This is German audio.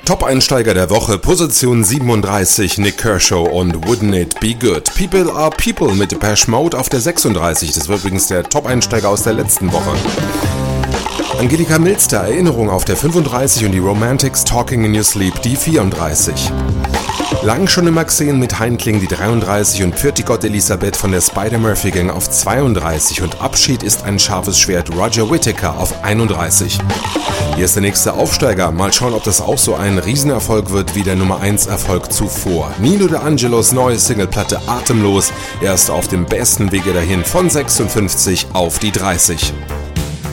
Top-Einsteiger der Woche, Position 37, Nick Kershaw und Wouldn't It Be Good. People Are People mit Depeche Mode auf der 36. Das war übrigens der Top-Einsteiger aus der letzten Woche. Angelika Milster, Erinnerung auf der 35 und die Romantics Talking in Your Sleep, die 34. Lang schon immer gesehen mit Heintling, die 33 und Pfirtigott Elisabeth von der Spider-Murphy Gang auf 32 und Abschied ist ein scharfes Schwert, Roger Whittaker auf 31. Hier ist der nächste Aufsteiger, mal schauen, ob das auch so ein Riesenerfolg wird wie der Nummer 1 Erfolg zuvor. Nino De Angelos neue Singleplatte Atemlos, erst auf dem besten Wege dahin von 56 auf die 30.